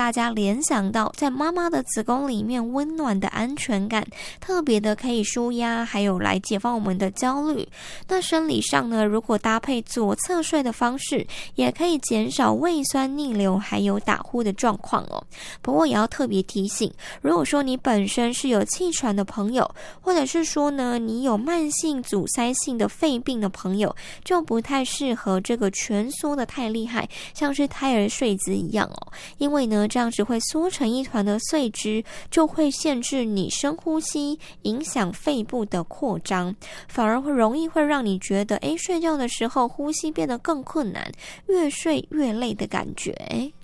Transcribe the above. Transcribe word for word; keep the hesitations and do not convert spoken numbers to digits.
大家联想到在妈妈的子宫里面温暖的安全感，特别的可以舒压，还有来解放我们的焦虑。那生理上呢，如果搭配左侧睡的方式，也可以减少胃酸逆流还有打呼的状况哦。不过也要特别提醒，如果说你本身是有气喘的朋友，或者是说呢你有慢性阻塞性的肺病的朋友，就不太适合这个蜷缩的太厉害，像是胎儿睡姿一样哦。因为呢这样子会缩成一团的碎枝，就会限制你深呼吸，影响肺部的扩张，反而会容易会让你觉得诶睡觉的时候呼吸变得更困难，越睡越累的感觉。